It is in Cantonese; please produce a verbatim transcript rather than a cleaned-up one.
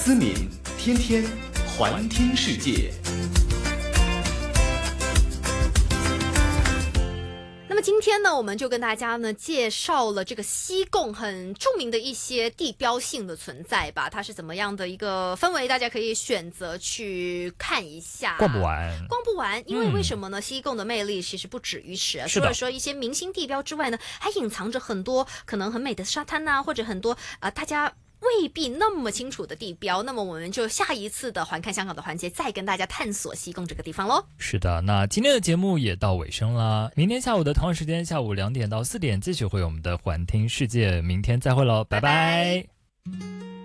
思敏，天天环听世界。 那么今天呢，我们就跟大家呢介绍了这个西贡很著名的一些地标性的存在吧，它是怎么样的一个氛围，大家可以选择去看一下。 逛不完， 逛不完，因为为什么呢？嗯、西贡的魅力其实不止于此，除了说一些明星地标之外呢，还隐藏着很多可能很美的沙滩呐、啊，或者很多呃大家未必那么清楚的地标。那么我们就下一次的环看香港的环节再跟大家探索西贡这个地方咯。 是的，那今天的节目也到尾声了，明天下午的同一时间，下午两点到四点继续会有我们的环听世界，明天再会咯，拜拜。拜拜。